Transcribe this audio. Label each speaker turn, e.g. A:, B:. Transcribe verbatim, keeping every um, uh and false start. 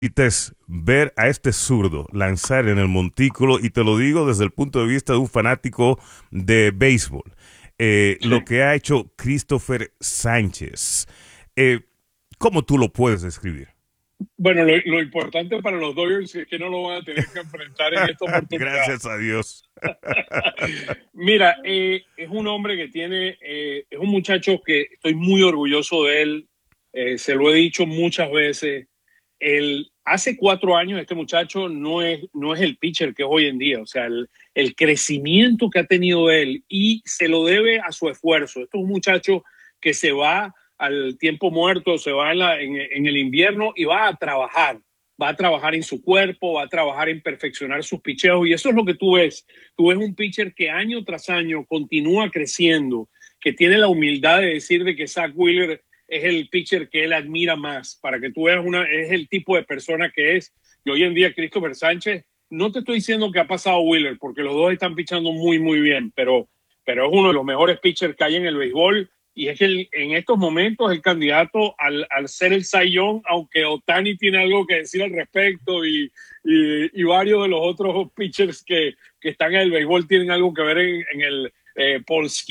A: es ver a este zurdo lanzar en el montículo, y te lo digo desde el punto de vista de un fanático de béisbol, eh, lo
B: Sí.
A: que ha hecho Christopher Sánchez. Eh, ¿Cómo tú lo puedes describir?
B: Bueno, lo, lo importante para los Dodgers es que no lo van a tener que enfrentar en esta oportunidad.
A: Gracias a Dios.
B: Mira, eh, es un hombre que tiene, eh, es un muchacho que estoy muy orgulloso de él. Eh, se lo he dicho muchas veces. El, hace cuatro años este muchacho no es, no es el pitcher que es hoy en día. O sea, el, el crecimiento que ha tenido él y se lo debe a su esfuerzo. Esto es un muchacho que se va al tiempo muerto, se va en, la, en, en el invierno y va a trabajar. Va a trabajar en su cuerpo, va a trabajar en perfeccionar sus picheos y eso es lo que tú ves. Tú ves un pitcher que año tras año continúa creciendo, que tiene la humildad de decir de que Zach Wheeler es el pitcher que él admira más, para que tú veas, una, es el tipo de persona que es. Y hoy en día Christopher Sánchez, no te estoy diciendo que ha pasado Wheeler, porque los dos están pichando muy, muy bien, pero, pero es uno de los mejores pitchers que hay en el béisbol y es que el, en estos momentos el candidato al, al ser el Cy Young, aunque Otani tiene algo que decir al respecto y, y, y varios de los otros pitchers que, que están en el béisbol tienen algo que ver en, en el eh, Paul